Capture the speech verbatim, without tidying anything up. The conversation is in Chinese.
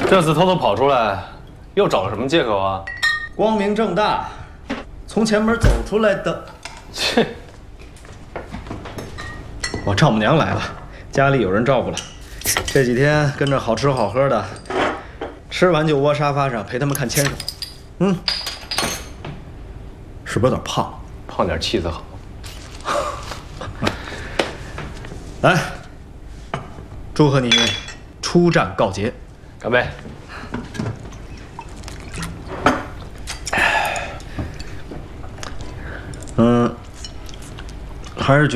这次偷偷跑出来，又找了什么借口啊？ 光明正大，从前门走出来的。 切！ 我丈母娘来了，家里有人照顾了，这几天跟着好吃好喝的，吃完就窝沙发上陪他们看牵手。嗯，是不是有点胖？ 胖点气色好。 来，祝贺你出战告捷！ 干杯！ 嗯，还是觉。